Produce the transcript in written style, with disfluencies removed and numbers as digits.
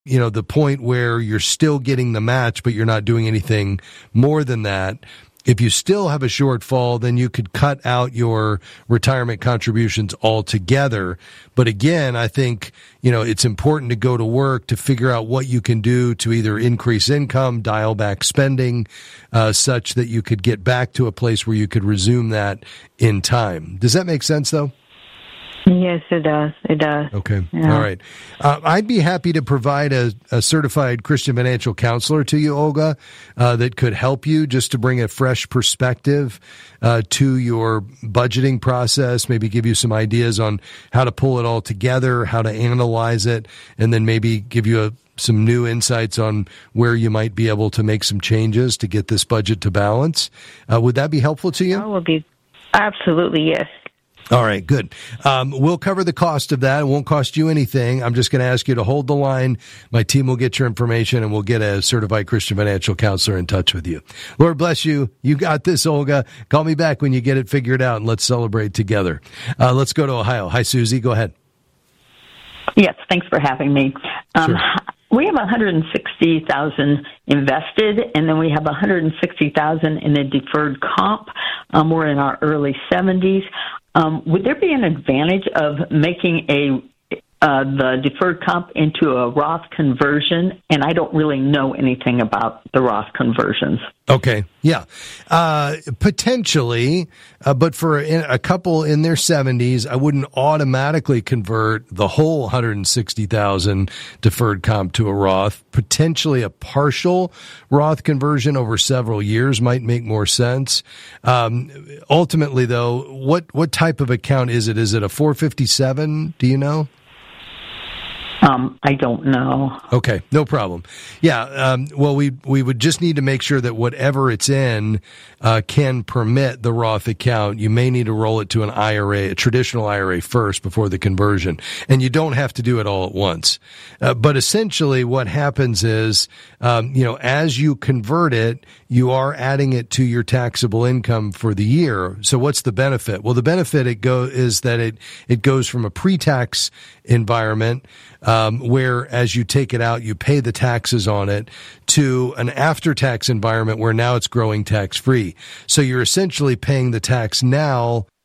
the point where you're still getting the match, but you're not doing anything more than that. If you still have a shortfall, then you could cut out your retirement contributions altogether. But again, I think, it's important to go to work to figure out what you can do to either increase income, dial back spending, such that you could get back to a place where you could resume that in time. Does that make sense, though? Yes, it does. It does. Okay. Yeah. All right. I'd be happy to provide a certified Christian financial counselor to you, Olga, that could help you just to bring a fresh perspective to your budgeting process, maybe give you some ideas on how to pull it all together, how to analyze it, and then maybe give you some new insights on where you might be able to make some changes to get this budget to balance. Would that be helpful to you? That would be absolutely, yes. All right, good. We'll cover the cost of that. It won't cost you anything. I'm just going to ask you to hold the line. My team will get your information, and we'll get a certified Christian financial counselor in touch with you. Lord bless you. You got this, Olga. Call me back when you get it figured out, and let's celebrate together. Let's go to Ohio. Hi, Susie. Go ahead. Yes, thanks for having me. Sure. We have $160,000 invested, and then we have $160,000 in a deferred comp. We're in our early 70s. Would there be an advantage of making the deferred comp into a Roth conversion? And I don't really know anything about the Roth conversions. Okay, yeah, potentially, but for a couple in their 70s, I wouldn't automatically convert the whole 160,000 deferred comp to a Roth. Potentially, a partial Roth conversion over several years might make more sense. Ultimately, though, what type of account is it? Is it a 457? Do you know? I don't know. Okay, no problem. Yeah, well, we would just need to make sure that whatever it's in can permit the Roth account. You may need to roll it to an IRA, a traditional IRA first before the conversion, and you don't have to do it all at once. But essentially, what happens is, as you convert it, you are adding it to your taxable income for the year. So, what's the benefit? Well, the benefit is that it goes from a pre-tax environment, where as you take it out, you pay the taxes on it, to an after-tax environment where now it's growing tax-free. So you're essentially paying the tax now